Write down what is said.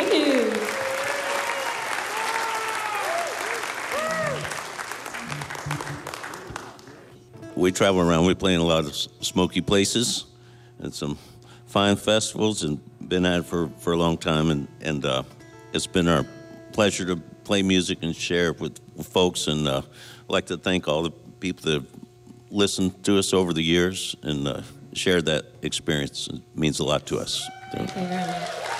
Great news. We travel around. We play in a lot of smoky places and some fine festivals, and been at it for a long time. And it's been our pleasure to play music and share with folks. And I'd like to thank all the people that have listened to us over the years and shared that experience. It means a lot to us. Thank you very much.